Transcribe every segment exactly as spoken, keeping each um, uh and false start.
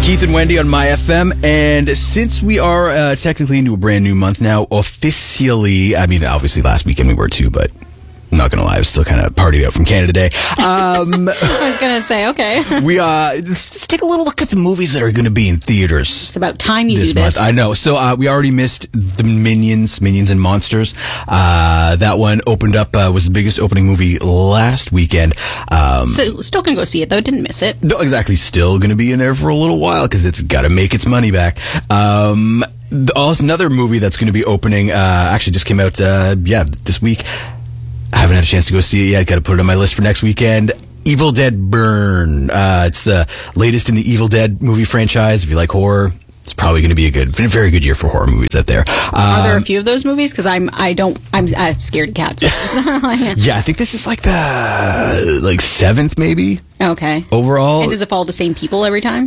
Keith and Wendy on My F M, and since we are uh, technically into a brand new month now, officially, I mean, obviously last weekend we were too, but I'm not going to lie, I was still kind of partied out from Canada Day. Um, I was going to say, okay. we uh, let's, let's take a little look at the movies that are going to be in theaters. It's about time you this do this. Month. I know. So uh, we already missed the Minions, Minions and Monsters. Uh, that one opened up, uh, was the biggest opening movie last weekend. Um, so still can go see it, though. Didn't miss it. No, exactly. Still going to be in there for a little while because it's got to make its money back. Um, the, also another movie that's going to be opening, uh, actually just came out, uh, yeah, this week. I haven't had a chance to go see it yet. Got to put it on my list for next weekend. Evil Dead Burn. Uh, it's the latest in the Evil Dead movie franchise. If you like horror, it's probably going to be a good, a very good year for horror movies out there. Um, Are there a few of those movies? Because I'm, I don't, I'm uh, scared of cats. Yeah, I think this is like the like seventh, maybe. Okay. Overall. And does it follow the same people every time?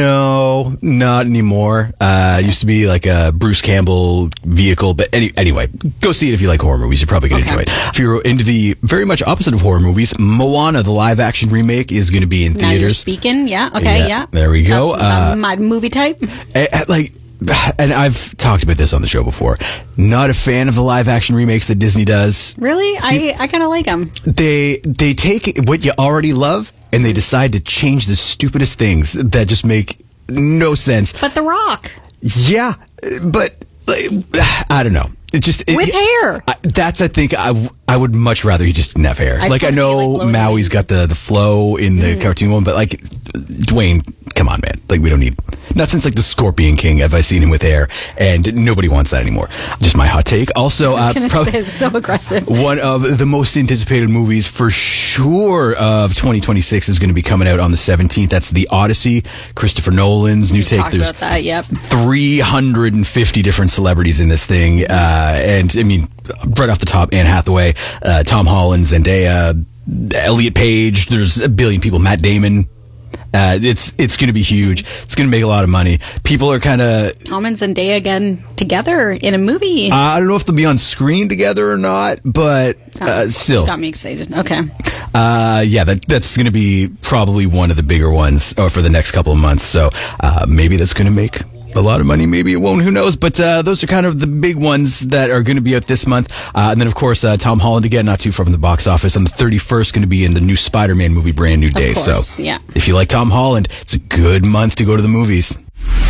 No, not anymore. Uh, it used to be like a Bruce Campbell vehicle, but any, anyway, go see it if you like horror movies. You're probably going to Okay. enjoy it. If you're into the very much opposite of horror movies, Moana, the live action remake, is going to be in Now you're theaters. speaking. Yeah. Okay. Yeah, Yeah. there we go. That's, Uh, uh, my movie type. Eh, eh, like, and I've talked about this on the show before. Not a fan of the live action remakes that Disney does. Really? See- I, I kind of like them. They they take what you already love and they decide to change the stupidest things that just make no sense. But The Rock. Yeah, but like, I don't know. It just it, With hair. I, that's I think I, w- I would much rather he just didn't have hair. I'd like I wanna see, know like, blowing Maui's away. got the the flow in the Mm. cartoon one, but like Dwayne, come on, man. Like we don't need. Not since like the Scorpion King have I seen him with hair, and nobody wants that anymore. Just my hot take. Also, I was uh, going to prob- say it's so aggressive. one of the most anticipated movies for sure of twenty twenty-six is going to be coming out on the seventeenth. That's The Odyssey, Christopher Nolan's new We take. talked There's about that. Yep. three hundred fifty different celebrities in this thing. Uh, and I mean, right off the top, Anne Hathaway, uh, Tom Holland, Zendaya, Elliot Page. There's a billion people. Matt Damon. Uh, it's it's going to be huge. It's going to make a lot of money. People are kind of. Tom and Zendaya again together in a movie. Uh, I don't know if they'll be on screen together or not, but uh, Oh, still. got me excited. Okay. Uh, yeah, that that's going to be probably one of the bigger ones uh, for the next couple of months. So uh, maybe that's going to make a lot of money. Maybe it won't. Who knows? But uh, those are kind of the big ones that are going to be out this month. Uh, and then, of course, uh, Tom Holland again, not too far from the box office. On the thirty-first, going to be in the new Spider-Man movie, Brand New Day. course, so yeah. if you like Tom Holland, it's a good month to go to the movies.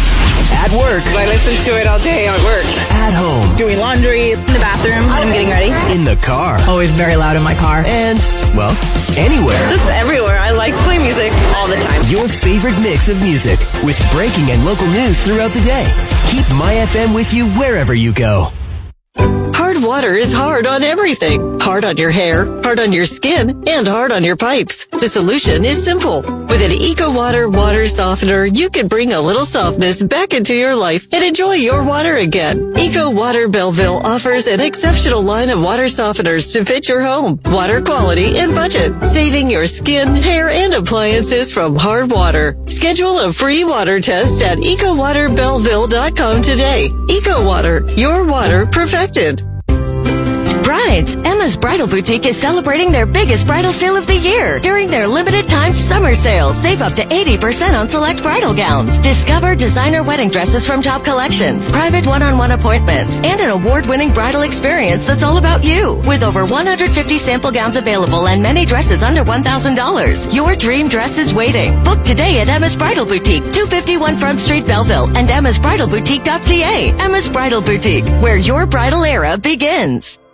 At work, I listen to it all day at work. at home, Doing laundry in the bathroom when I'm getting ready. in the car, Always very loud in my car. and, well, anywhere. Just everywhere. I like to play music all the time. Your favorite mix of music with breaking and local news throughout the day. Keep My F M with you wherever you go. Hard water is hard on everything. Hard on your hair, hard on your skin, and hard on your pipes. The solution is simple. With an Eco Water water softener, you can bring a little softness back into your life and enjoy your water again. Eco Water Belleville offers an exceptional line of water softeners to fit your home, water quality, and budget, saving your skin, hair, and appliances from hard water. Schedule a free water test at eco water belleville dot com today. Eco Water, your water perfected. Brides, Emma's Bridal Boutique is celebrating their biggest bridal sale of the year. During their limited time summer sale, save up to eighty percent on select bridal gowns. Discover designer wedding dresses from top collections, private one-on-one appointments, and an award-winning bridal experience that's all about you. With over one hundred fifty sample gowns available and many dresses under one thousand dollars. Your dream dress is waiting. Book today at Emma's Bridal Boutique, two fifty-one Front Street, Belleville, and emmas bridal boutique dot c a. Emma's Bridal Boutique, where your bridal era begins.